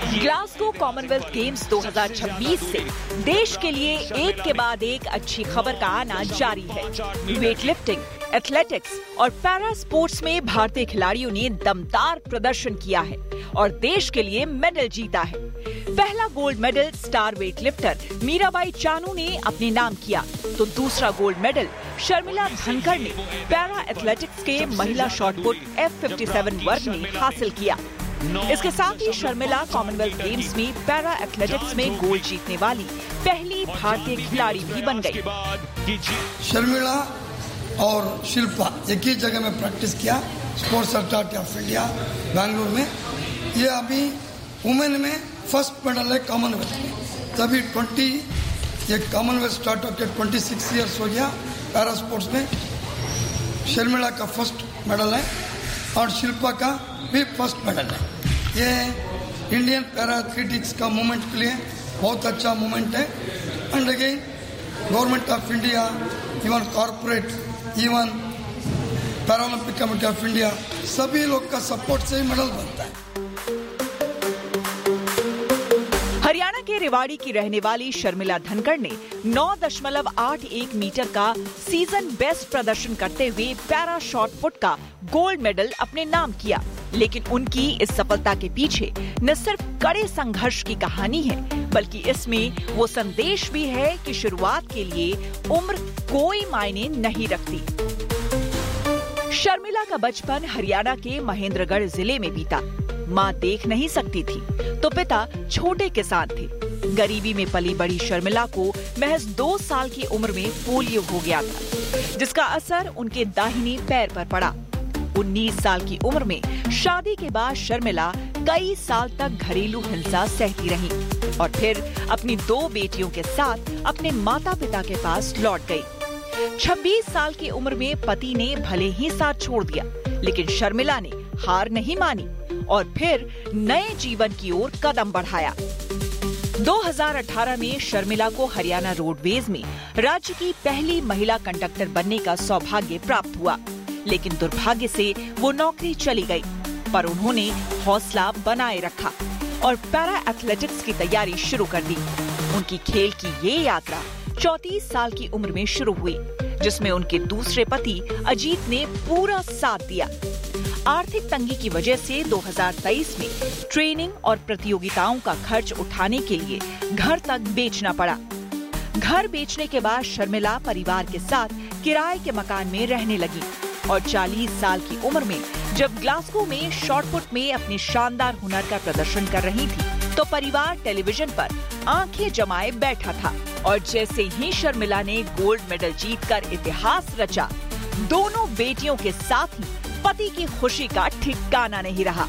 Glasgow Commonwealth games 2026 से देश के लिए एक के बाद एक अच्छी खबर का आना जारी है। वेट लिफ्टिंग, एथलेटिक्स और पैरा स्पोर्ट्स में भारतीय खिलाड़ियों ने दमदार प्रदर्शन किया है और देश के लिए मेडल जीता है। पहला gold medal star weight lifter Mirabai Chanu ने अपने नाम किया, तो दूसरा गोल्ड मेडल शर्मिला धनखड़ ने पैरा एथलेटिक्स के महिला शॉटपुट F57 वर्ग में हासिल किया। इसके साथ ही शर्मिला कॉमनवेल्थ गेम्स में पैरा एथलेटिक्स में गोल्ड जीतने वाली पहली भारतीय खिलाड़ी भी बन गई। शर्मिला और शिल्पा एक ही जगह में प्रैक्टिस किया, sports authority of India Bangalore में। ये अभी वुमेन में फर्स्ट मेडल है कॉमनवेल्थ में। तभी 20 ये कॉमनवेल्थ स्टार्ट होकर 26 ईयर्स हो गया पैरा स्पोर्ट्स में। शर्मिला का फर्स्ट मेडल है और शिल्पा का भी फर्स्ट मेडल है। ये इंडियन पैरा एथलेटिक्स का मूवमेंट के लिए बहुत अच्छा मूवमेंट है। And again government of India, even corporate, even Paralympic committee of India, सभी लोग का सपोर्ट से ही मेडल बनता है। हरियाणा के रेवाड़ी की रहने वाली शर्मिला धनखड़ ने 9.81 मीटर का सीजन बेस्ट प्रदर्शन करते हुए पैरा शॉटपुट का गोल्ड मेडल अपने नाम किया। लेकिन उनकी इस सफलता के पीछे न सिर्फ कड़े संघर्ष की कहानी है, बल्कि इसमें वो संदेश भी है कि शुरुआत के लिए उम्र कोई मायने नहीं रखती। शर्मिला का बचपन हरियाणा के महेंद्रगढ़ जिले में बीता। माँ देख नहीं सकती थी तो पिता छोटे किसान थे। गरीबी में पली बड़ी शर्मिला को महज 2 साल की उम्र में पोलियो हो गया था, जिसका असर उनके दाहिने पैर पर पड़ा। 19 साल की उम्र में शादी के बाद शर्मिला कई साल तक घरेलू हिंसा सहती रही और फिर अपनी 2 बेटियों के साथ अपने माता पिता के पास लौट गई। 26 साल की उम्र में पति ने भले ही साथ छोड़ दिया, लेकिन शर्मिला ने हार नहीं मानी और फिर नए जीवन की ओर कदम बढ़ाया। 2018 में शर्मिला को हरियाणा रोडवेज में राज्य की पहली महिला कंडक्टर बनने का सौभाग्य प्राप्त हुआ, लेकिन दुर्भाग्य से वो नौकरी चली गई। पर उन्होंने हौसला बनाए रखा और पैरा एथलेटिक्स की तैयारी शुरू कर दी। उनकी खेल की ये यात्रा 34 साल की उम्र में शुरू हुई, जिसमें उनके दूसरे पति अजीत ने पूरा साथ दिया। आर्थिक तंगी की वजह से 2023 में ट्रेनिंग और प्रतियोगिताओं का खर्च उठाने के लिए घर तक बेचना पड़ा। घर बेचने के बाद शर्मिला परिवार के साथ किराए के मकान में रहने लगी और 40 साल की उम्र में जब ग्लासगो में शॉटपुट में अपने शानदार हुनर का प्रदर्शन कर रही थी, तो परिवार टेलीविजन पर आंखें जमाए बैठा था। और जैसे ही शर्मिला ने गोल्ड मेडल जीतकर इतिहास रचा, दोनों बेटियों के साथ ही पति की खुशी का ठिकाना नहीं रहा।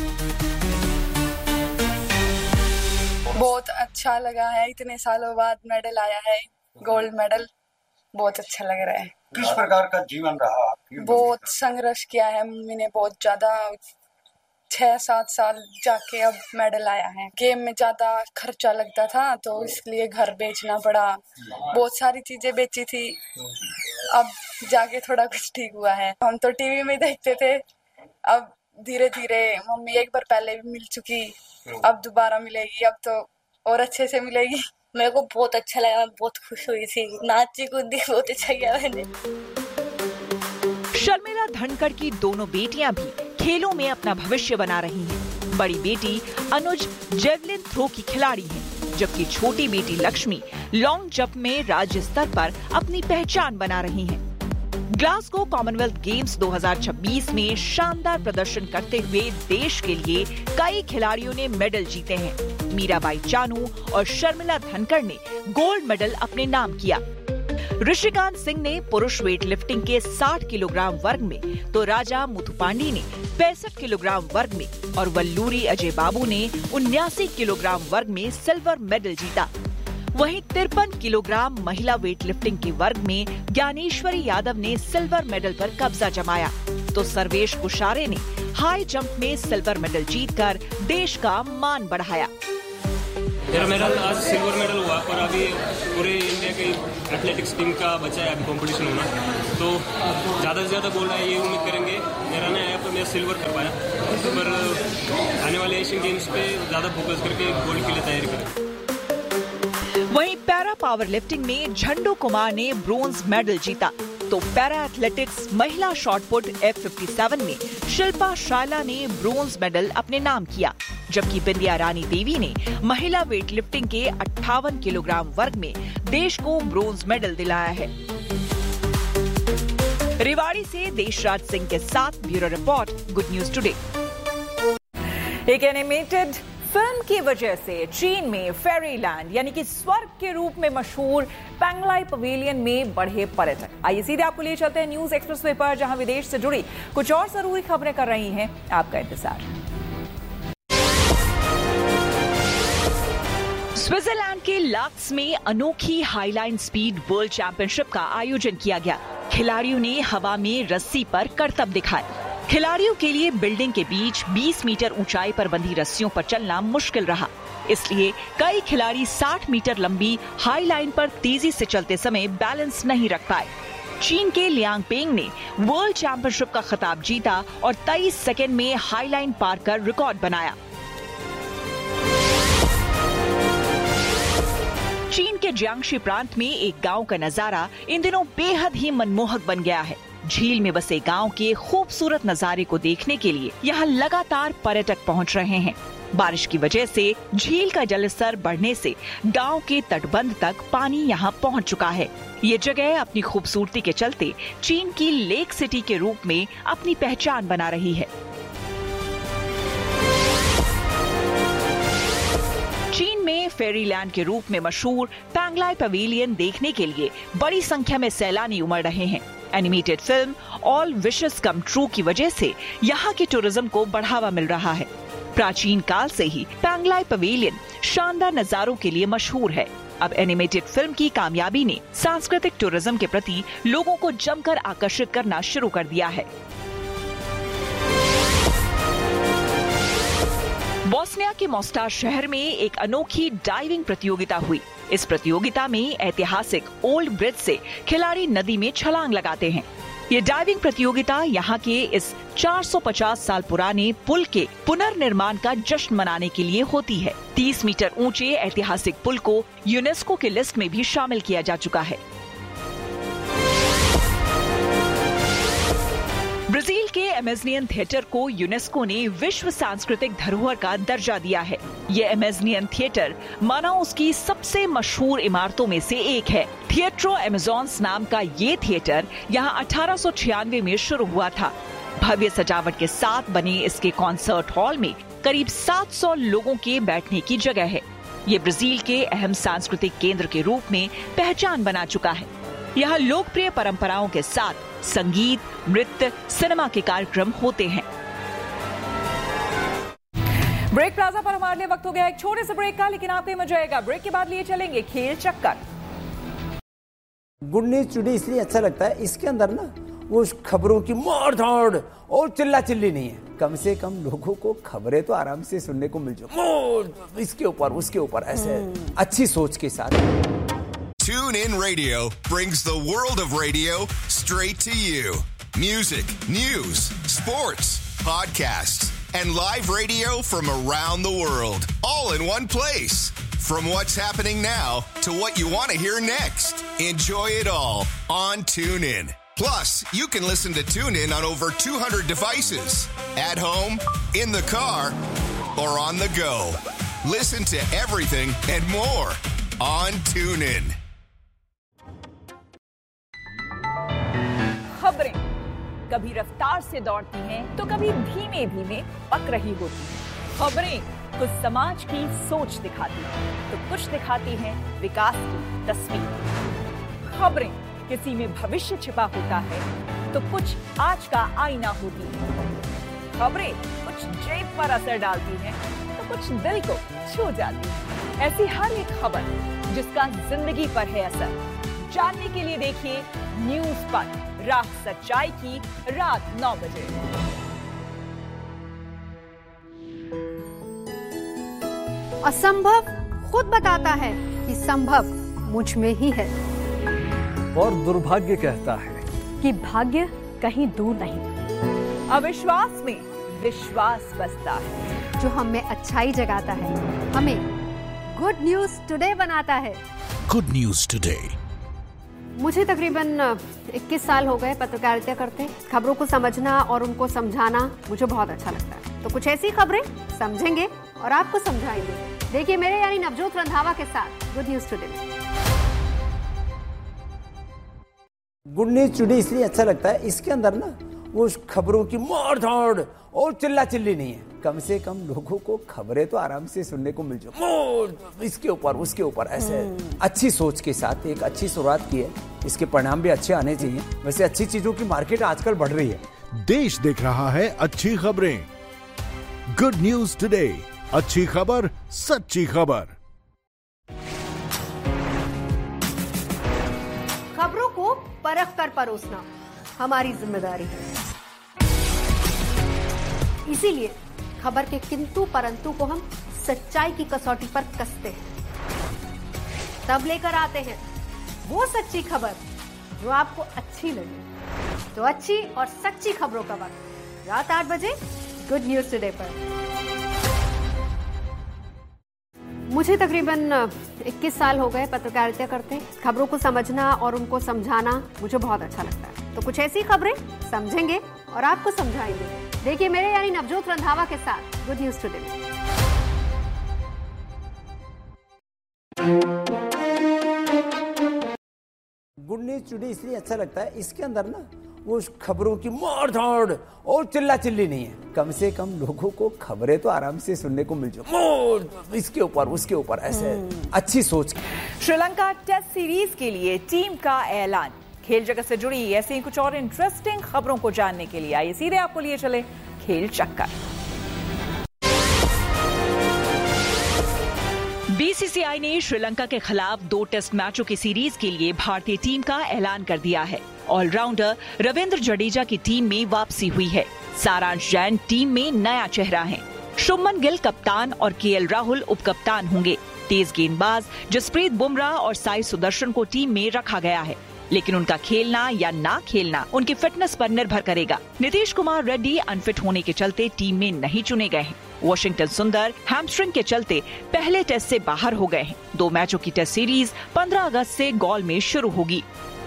बहुत अच्छा लगा है, इतने सालों बाद मेडल आया है, गोल्ड मेडल। बहुत अच्छा लग रहा है। किस प्रकार का जीवन रहा आपकी? बहुत संघर्ष किया है मम्मी ने, बहुत ज्यादा 6-7 साल जाके अब मेडल आया है। गेम में ज्यादा खर्चा लगता था तो इसलिए घर बेचना पड़ा, बहुत सारी चीजें बेची थी। अब जाके थोड़ा कुछ ठीक हुआ है। हम तो टीवी में देखते थे, अब धीरे धीरे मम्मी एक बार पहले भी मिल चुकी, अब दोबारा मिलेगी, अब तो और अच्छे से मिलेगी। मेरे को बहुत अच्छा लगा, मैं बहुत खुश हुई थी, नाची कूदी, बहुत अच्छा किया मैंने। शर्मिला धनखड़ की दोनों बेटियां भी खेलों में अपना भविष्य बना रही हैं। बड़ी बेटी अनुज जेवलिन थ्रो की खिलाड़ी है, जबकि छोटी बेटी लक्ष्मी लॉन्ग जंप में राज्य स्तर पर अपनी पहचान बना रही हैं। ग्लासगो कॉमनवेल्थ गेम्स 2026 में शानदार प्रदर्शन करते हुए देश के लिए कई खिलाड़ियों ने मेडल जीते हैं। मीराबाई चानू और शर्मिला धनखड़ ने गोल्ड मेडल अपने नाम किया। ऋषिकांत सिंह ने पुरुष वेट लिफ्टिंग के 60 किलोग्राम वर्ग में, तो राजा मुथुपांडी ने 65 किलोग्राम वर्ग में और वल्लूरी अजय बाबू ने 79 किलोग्राम वर्ग में सिल्वर मेडल जीता। वहीं 53 किलोग्राम महिला वेट लिफ्टिंग के वर्ग में ज्ञानेश्वरी यादव ने सिल्वर मेडल पर कब्जा जमाया, तो सर्वेश कुशारे ने हाई जंप में सिल्वर मेडल जीतकर देश का मान बढ़ाया। मेरा मेडल आज सिल्वर मेडल हुआ, पर अभी पूरे इंडिया की एथलेटिक्स टीम का बचा है अभी कंपटीशन होना, तो ज़्यादा से ज़्यादा गोल्ड है ये उम्मीद करेंगे। मेरा नहीं आया पर मैं सिल्वर कर पाया, पर आने वाले एशियन गेम्स पे ज़्यादा फोकस करके गोल्ड के लिए तैयारी करें। वहीं पैरा पावर लिफ्टिंग में झंडू कुमार ने ब्रोंज मेडल जीता, तो पैरा एथलेटिक्स महिला शॉटपुट F57 में शिल्पा शायला ने ब्रोंज मेडल अपने नाम किया, जबकि बिंदिया रानी देवी ने महिला वेट लिफ्टिंग के 58 किलोग्राम वर्ग में देश को ब्रोंज मेडल दिलाया है। रेवाड़ी से देशराज सिंह के साथ bureau report, good news today. एक एनिमेटेड फिल्म की वजह से चीन में फेरीलैंड यानी कि स्वर्ग के रूप में मशहूर पैंगलाई पवेलियन में बढ़े पर्यटक। आइए सीधे आपको ले चलते हैं न्यूज एक्सप्रेसवे पर, जहां विदेश से जुड़ी कुछ और जरूरी खबरें कर रही हैं आपका इंतजार। स्विट्जरलैंड के लाक्स में अनोखी हाईलाइन स्पीड वर्ल्ड चैंपियनशिप का आयोजन किया गया। खिलाड़ियों ने हवा में रस्सी पर करतब दिखाए। खिलाड़ियों के लिए बिल्डिंग के बीच 20 मीटर ऊंचाई पर बंधी रस्सियों पर चलना मुश्किल रहा, इसलिए कई खिलाड़ी 60 मीटर लंबी हाई लाइन पर तेजी से चलते समय बैलेंस नहीं रख पाए। चीन के लियांग पेंग ने वर्ल्ड चैंपियनशिप का खिताब जीता और 23 सेकेंड में हाई लाइन पार कर रिकॉर्ड बनाया। चीन के जियांगशी प्रांत में एक गांव का नजारा इन दिनों बेहद ही मनमोहक बन गया है। झील में बसे गांव के खूबसूरत नजारे को देखने के लिए यहां लगातार पर्यटक पहुंच रहे हैं। बारिश की वजह से झील का जलस्तर बढ़ने से गांव के तटबंध तक पानी यहां पहुंच चुका है। ये जगह अपनी खूबसूरती के चलते चीन की लेक सिटी के रूप में अपनी पहचान बना रही है। चीन में फेरीलैंड के रूप में मशहूर पैंगलाई पवेलियन देखने के लिए बड़ी संख्या में सैलानी उमड़ रहे हैं। Animated film all wishes come true की वजह से यहाँ के टूरिज्म को बढ़ावा मिल रहा है। प्राचीन काल से ही पैंगलाई पवेलियन शानदार नजारों के लिए मशहूर है। अब एनिमेटेड फिल्म की कामयाबी ने सांस्कृतिक टूरिज्म के प्रति लोगों को जमकर आकर्षित करना शुरू कर दिया है। बोस्निया के मोस्टार शहर में एक अनोखी डाइविंग प्रतियोगिता हुई। इस प्रतियोगिता में ऐतिहासिक ओल्ड ब्रिज से खिलाड़ी नदी में छलांग लगाते हैं। ये डाइविंग प्रतियोगिता यहाँ के इस 450 साल पुराने पुल के पुनर्निर्माण का जश्न मनाने के लिए होती है। 30 मीटर ऊंचे ऐतिहासिक पुल को यूनेस्को की लिस्ट में भी शामिल किया जा चुका है। ब्राजील के अमेज़नियन थिएटर को यूनेस्को ने विश्व सांस्कृतिक धरोहर का दर्जा दिया है। ये अमेज़नियन थिएटर मानो उसकी सबसे मशहूर इमारतों में से एक है। थिएट्रो अमेज़ॉन्स नाम का ये थिएटर यहाँ 1896 में शुरू हुआ था। भव्य सजावट के साथ बने इसके कॉन्सर्ट हॉल में करीब 700 लोगों के बैठने की जगह है। ये ब्राजील के अहम सांस्कृतिक केंद्र के रूप में पहचान बना चुका है। यहाँ लोकप्रिय परंपराओं के साथ संगीत, नृत्य, सिनेमा के कार्यक्रम होते हैं। ब्रेक प्लाजा पर हमारे लिए वक्त हो गया एक छोटे से ब्रेक का, लेकिन आपको मजा आएगा। ब्रेक के बाद लिए चलेंगे खेल चक्कर। गुड न्यूज टुडे इसलिए अच्छा लगता है, इसके अंदर ना वो खबरों की मार धाड़ और चिल्ला चिल्ली नहीं है। कम से कम लोगों को खबरें तो आराम से सुनने को मिल जाए, इसके ऊपर उसके ऊपर ऐसे अच्छी सोच के साथ। Tune In Radio brings the world of radio straight to you. Music, news, sports, podcasts, and live radio from around the world, all in one place. From what's happening now to what you want to hear next. Enjoy it all on Tune In. Plus, you can listen to Tune In on over 200 devices. At home, in the car, or on the go. Listen to everything and more on Tune In. खबरें कभी रफ्तार से दौड़ती हैं तो कभी धीमे धीमे पक रही होती हैं। खबरें कुछ समाज की सोच दिखाती हैं तो कुछ दिखाती हैं विकास की तस्वीर। खबरें किसी में भविष्य छिपा होता है तो कुछ आज का आईना होती है। खबरें कुछ जेब पर असर डालती हैं तो कुछ दिल को छू जाती है। ऐसी हर एक खबर जिसका जिंदगी पर है असर, जानने के लिए देखिए न्यूज़ पर रात सच्चाई की रात 9 बजे। असंभव खुद बताता है कि संभव मुझ में ही है। और दुर्भाग्य कहता है कि भाग्य कहीं दूर नहीं। अविश्वास में विश्वास बसता है। जो हम में अच्छाई जगाता है, हमें गुड न्यूज टुडे बनाता है। Good news today. मुझे तकरीबन 21 साल हो गए पत्रकारिता करते। खबरों को समझना और उनको समझाना मुझे बहुत अच्छा लगता है। तो कुछ ऐसी खबरें समझेंगे और आपको समझाएंगे। देखिए मेरे यानी नवजोत रंधावा के साथ good news today. Good news today इसलिए अच्छा लगता है, इसके अंदर ना वो खबरों की मार धाड़ और चिल्ला चिल्ली नहीं है। कम से कम लोगों को खबरें तो आराम से सुनने को मिल जाए, इसके ऊपर उसके ऊपर ऐसे अच्छी सोच के साथ एक अच्छी शुरुआत की है। इसके परिणाम भी अच्छे आने चाहिए। वैसे अच्छी चीजों की मार्केट आजकल बढ़ रही है। देश देख रहा है अच्छी खबरें। गुड न्यूज टुडे, अच्छी खबर सच्ची खबर। खबरों को परख कर परोसना हमारी जिम्मेदारी है। इसीलिए खबर के किंतु परंतु को हम सच्चाई की कसौटी पर कसते हैं। तब लेकर आते हैं वो सच्ची खबर जो आपको अच्छी लगे। तो अच्छी और सच्ची खबरों का वक्त रात 8 बजे गुड न्यूज टुडे पर। मुझे तकरीबन 21 साल हो गए पत्रकारिता करते। खबरों को समझना और उनको समझाना मुझे बहुत अच्छा लगता है। तो कुछ ऐसी खबरें समझेंगे और आपको समझाएंगे। देखिए मेरे यानी नवजोत रंधावा के साथ good news today. Good news today इसलिए अच्छा लगता है, इसके अंदर ना वो खबरों की मार धाड़ और चिल्ला चिल्ली नहीं है। कम से कम लोगों को खबरें तो आराम से सुनने को मिल जाए, इसके ऊपर उसके ऊपर ऐसे अच्छी सोच। श्रीलंका टेस्ट सीरीज के लिए टीम का ऐलान। खेल जगत से जुड़ी ऐसी ही कुछ और इंटरेस्टिंग खबरों को जानने के लिए आइए सीधे आपको लिए चले खेल चक्कर। बीसीसीआई ने श्रीलंका के खिलाफ 2 टेस्ट मैचों की सीरीज के लिए भारतीय टीम का ऐलान कर दिया है। ऑलराउंडर रविंद्र जडेजा की टीम में वापसी हुई है। सारांश जैन टीम में नया चेहरा है। शुभमन गिल कप्तान और केएल राहुल उपकप्तान होंगे। तेज गेंदबाज जसप्रीत बुमराह और साई सुदर्शन को टीम में रखा गया है, लेकिन उनका खेलना या ना खेलना उनकी फिटनेस पर निर्भर करेगा। नीतीश कुमार रेड्डी अनफिट होने के चलते टीम में नहीं चुने गए हैं। वॉशिंगटन सुंदर हैमस्ट्रिंग के चलते पहले टेस्ट से बाहर हो गए हैं। 2 मैचों की टेस्ट सीरीज 15 अगस्त से गॉल में शुरू होगी।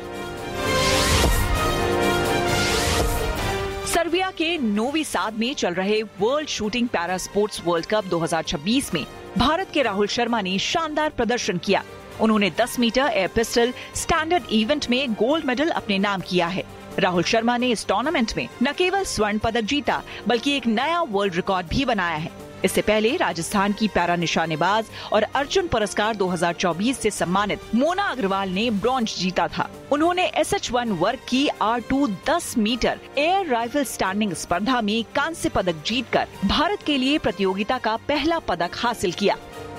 सर्बिया के नोवी साद में चल रहे world shooting para sports world cup 2026 में भारत के राहुल शर्मा ने शानदार प्रदर्शन किया। उन्होंने 10 metre air pistol standard event में गोल्ड मेडल अपने नाम किया है। राहुल शर्मा ने इस टूर्नामेंट में न केवल स्वर्ण पदक जीता बल्कि एक नया वर्ल्ड रिकॉर्ड भी बनाया है। इससे पहले राजस्थान की पैरा निशानेबाज और अर्जुन पुरस्कार 2024 से सम्मानित मोना अग्रवाल ने ब्रॉन्ज जीता था। उन्होंने SH1 वर्ग की R2 10 metre air rifle standing स्पर्धा में कांस्य पदक जीतकर भारत के लिए प्रतियोगिता का पहला पदक हासिल किया।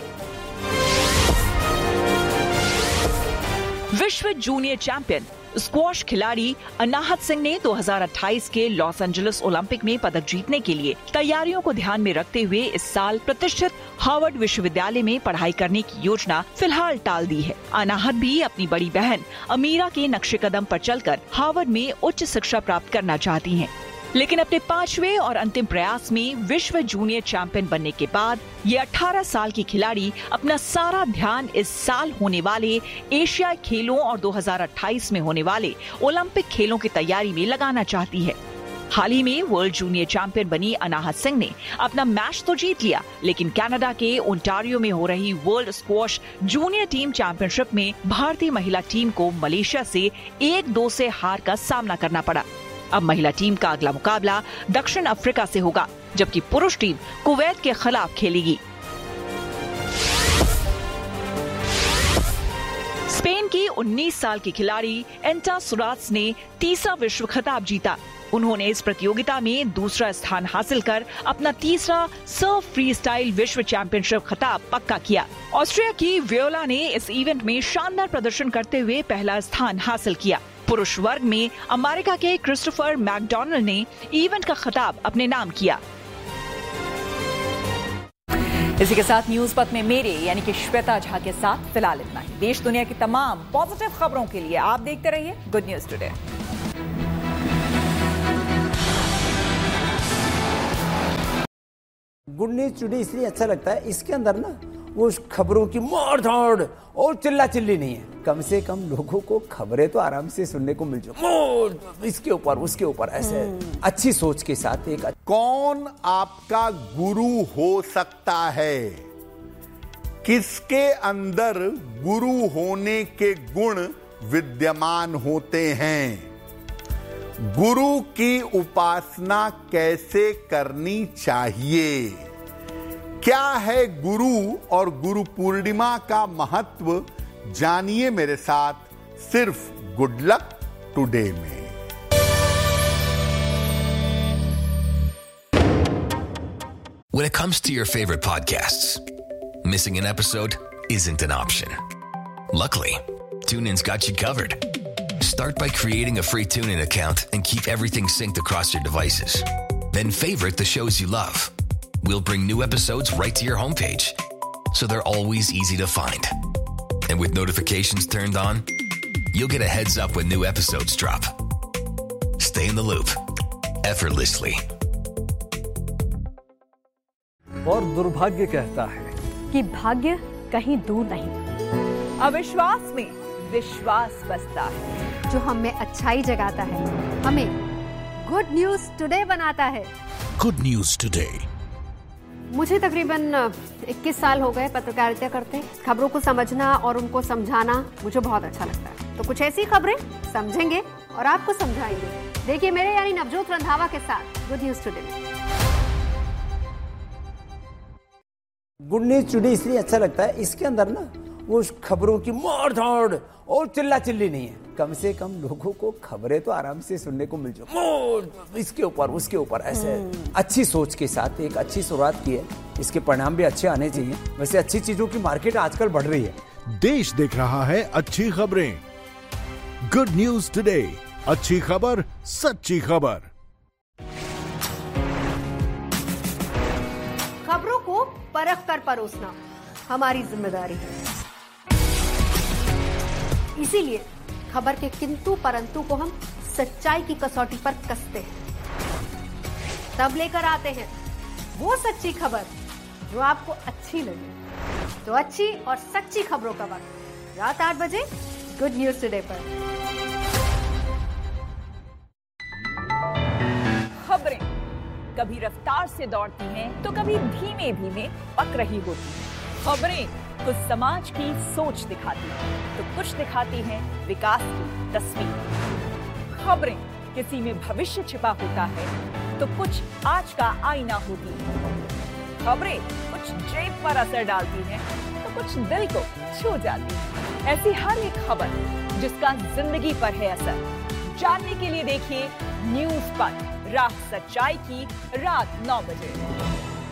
विश्व जूनियर चैंपियन स्क्वॉश खिलाड़ी अनाहत सिंह ने 2028 के लॉस एंजलिस ओलंपिक में पदक जीतने के लिए तैयारियों को ध्यान में रखते हुए इस साल प्रतिष्ठित हार्वर्ड विश्वविद्यालय में पढ़ाई करने की योजना फिलहाल टाल दी है। अनाहत भी अपनी बड़ी बहन अमीरा के नक्शे कदम पर चलकर हार्वर्ड में उच्च शिक्षा प्राप्त करना चाहती हैं। लेकिन अपने 5वें और अंतिम प्रयास में विश्व जूनियर चैंपियन बनने के बाद ये 18 साल की खिलाड़ी अपना सारा ध्यान इस साल होने वाले एशियाई खेलों और 2028 में होने वाले ओलंपिक खेलों की तैयारी में लगाना चाहती है। हाल ही में वर्ल्ड जूनियर चैंपियन बनी अनाहत सिंह ने अपना मैच तो जीत लिया, लेकिन कनाडा के ओंटारियो में हो रही world squash junior team championship में भारतीय महिला टीम को मलेशिया से 1-2 से हार का सामना करना पड़ा। अब महिला टीम का अगला मुकाबला दक्षिण अफ्रीका से होगा, जबकि पुरुष टीम कुवैत के खिलाफ खेलेगी। स्पेन की 19 साल की खिलाड़ी एंटा सुरात्स ने 3रा विश्व खिताब जीता। उन्होंने इस प्रतियोगिता में 2रा स्थान हासिल कर अपना 3रा सर्फ फ्री स्टाइल विश्व चैंपियनशिप खिताब पक्का किया। ऑस्ट्रिया की वियोला ने इस इवेंट में शानदार प्रदर्शन करते हुए पहला स्थान हासिल किया। पुरुष वर्ग में अमेरिका के क्रिस्टोफर मैकडोनल्ड ने इवेंट का खिताब अपने नाम किया। इसी के साथ न्यूज पथ में मेरे यानी कि श्वेता झा के साथ फिलहाल इतना ही। देश दुनिया की तमाम पॉजिटिव खबरों के लिए आप देखते रहिए good news today. Good news today इसलिए अच्छा लगता है, इसके अंदर ना वो खबरों की मार धाड़ और चिल्ला चिल्ली नहीं है। कम से कम लोगों को खबरें तो आराम से सुनने को मिल जाए, इसके ऊपर उसके ऊपर ऐसे अच्छी सोच के साथ। एक कौन आपका गुरु हो सकता है? किसके अंदर गुरु होने के गुण विद्यमान होते हैं? गुरु की उपासना कैसे करनी चाहिए? क्या है गुरु और गुरु पूर्णिमा का महत्व? जानिए मेरे साथ सिर्फ गुड लक टुडे में। When it comes to your favorite podcasts, missing an episode isn't an option. Luckily, TuneIn's got you covered. Start by creating a free TuneIn account and keep everything synced across your devices. Then favorite the shows you love. We'll bring new episodes right to your homepage, so they're always easy to find. And with notifications turned on, you'll get a heads up when new episodes drop. Stay in the loop, effortlessly. और दुर्भाग्य कहता है कि भाग्य कहीं दूर नहीं, अविश्वास में विश्वास बसता है। जो हमें अच्छाई जगाता है, हमें गुड न्यूज टुडे बनाता है। Good news today. मुझे तकरीबन 21 साल हो गए पत्रकारिता करते। खबरों को समझना और उनको समझाना मुझे बहुत अच्छा लगता है। तो कुछ ऐसी खबरें समझेंगे और आपको समझाएंगे। देखिए मेरे यानी नवजोत रंधावा के साथ good news today. Good news today इसलिए अच्छा लगता है, इसके अंदर ना वो खबरों की मार धाड़ और चिल्ला चिल्ली नहीं है। कम से कम लोगों को खबरें तो आराम से सुनने को मिल जाए, इसके ऊपर उसके ऊपर ऐसे अच्छी सोच के साथ एक अच्छी शुरुआत की है। इसके परिणाम भी अच्छे आने चाहिए। वैसे अच्छी चीजों की मार्केट आजकल बढ़ रही है। देश देख रहा है अच्छी खबरें। गुड न्यूज टुडे, अच्छी खबर, सच्ची खबर। खबरों को परख कर परोसना हमारी जिम्मेदारी है। इसीलिए खबर के किंतु परंतु को हम सच्चाई की कसौटी पर कसते हैं। तब लेकर आते हैं वो सच्ची खबर जो आपको अच्छी लगे। तो अच्छी और सच्ची खबरों का वक्त रात 8 बजे गुड न्यूज टुडे पर। खबरें कभी रफ्तार से दौड़ती हैं तो कभी धीमे धीमे पक रही होती हैं। खबरें कुछ समाज की सोच दिखाती हैं तो कुछ दिखाती हैं विकास की तस्वीर। खबरें किसी में भविष्य छिपा होता है तो कुछ आज का आईना होती है। खबरें कुछ जेब पर असर डालती हैं तो कुछ दिल को छू जाती है। ऐसी हर एक खबर जिसका जिंदगी पर है असर, जानने के लिए देखिए न्यूज पथ, राह सच्चाई की, रात 9 बजे।